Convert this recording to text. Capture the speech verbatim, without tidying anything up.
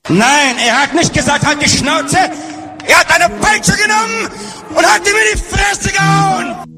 Nein, er hat nicht gesagt, halt die Schnauze. Er hat eine Peitsche genommen und hat ihm in die Fresse gehauen.